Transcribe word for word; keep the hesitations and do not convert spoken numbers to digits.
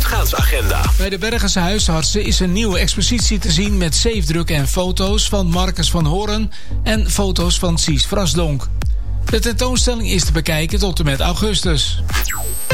schaatsagenda. Bij de Bergense huisartsen is een nieuwe expositie te zien met zeefdrukken en foto's van Marcus van Hoorn en foto's van Sies Vrasdonk. De tentoonstelling is te bekijken tot en met augustus.